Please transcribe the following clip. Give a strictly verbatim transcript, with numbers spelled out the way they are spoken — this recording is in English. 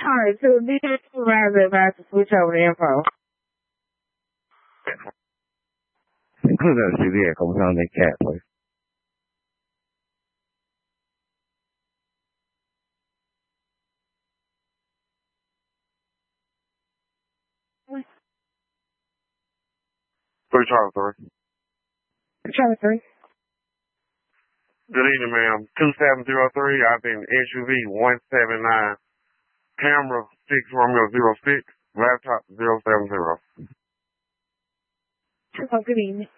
Alright, so these supervisor about to switch over the info. Scusa, si vede come sono dei cat, three Charlie three. Charlie three. Good evening, ma'am. two seven zero three. I've been S U V one seven nine. Camera six Romeo zero six. Laptop zero seven zero. Oh, good evening.